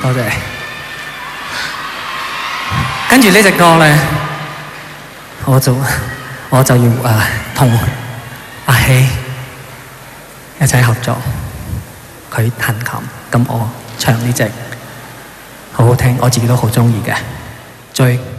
多謝。跟住呢隻歌咧，我就要同阿希一齊合作，佢彈琴，咁我唱呢隻好好聽，我自己都好中意嘅。最